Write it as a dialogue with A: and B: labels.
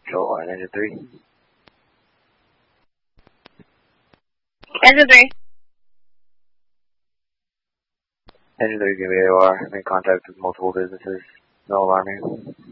A: Control line, engine 3.
B: Engine 3.
A: Engine 3, give me AOR. Make contact with multiple businesses. No alarming.